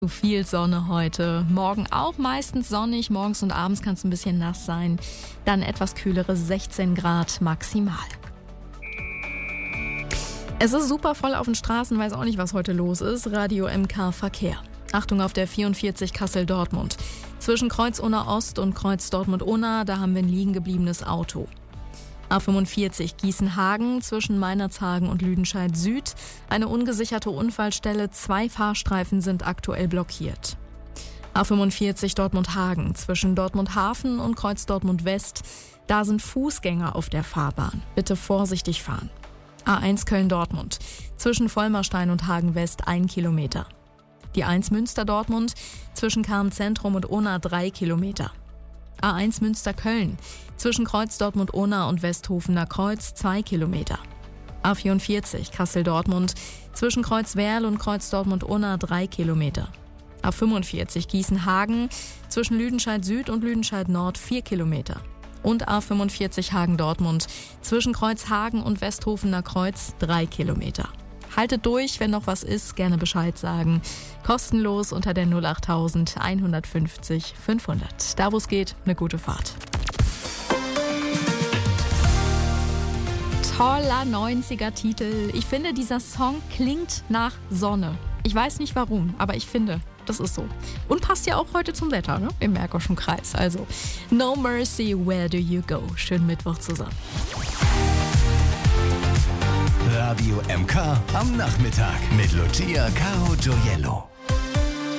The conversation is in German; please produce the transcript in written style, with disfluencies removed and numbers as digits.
Zu viel Sonne heute. Morgen auch meistens sonnig. Morgens und abends kann es ein bisschen nass sein. Dann etwas kühlere 16 Grad maximal. Es ist super voll auf den Straßen. Weiß auch nicht, was heute los ist. Radio MK Verkehr. Achtung auf der 44 Kassel-Dortmund. Zwischen Kreuz-Unna Ost und Kreuz Dortmund-Unna, da haben wir ein liegen gebliebenes Auto. A45 Gießen-Hagen zwischen Meinerzhagen und Lüdenscheid Süd. Eine ungesicherte Unfallstelle, 2 Fahrstreifen sind aktuell blockiert. A45 Dortmund-Hagen zwischen Dortmund-Hafen und Kreuz Dortmund-West. Da sind Fußgänger auf der Fahrbahn. Bitte vorsichtig fahren. A1 Köln-Dortmund zwischen Vollmerstein und Hagen-West 1 Kilometer. Die 1 Münster-Dortmund zwischen Karm-Zentrum und Unna 3 Kilometer. A1 Münster-Köln zwischen Kreuz Dortmund-Unna und Westhofener Kreuz 2 Kilometer. A44 Kassel-Dortmund zwischen Kreuz Werl und Kreuz Dortmund-Unna 3 Kilometer. A45 Gießen-Hagen zwischen Lüdenscheid Süd und Lüdenscheid Nord 4 Kilometer. Und A45 Hagen-Dortmund zwischen Kreuz Hagen und Westhofener Kreuz 3 Kilometer. Haltet durch, wenn noch was ist, gerne Bescheid sagen. Kostenlos unter der 08000 150 500. Da wo es geht, eine gute Fahrt. Toller 90er-Titel. Ich finde, dieser Song klingt nach Sonne. Ich weiß nicht warum, aber ich finde, das ist so. Und passt ja auch heute zum Wetter, ne? Im Märkischen Kreis. Also, No Mercy, Where Do You Go? Schönen Mittwoch zusammen. Radio MK am Nachmittag mit Lucia Caro Gioiello.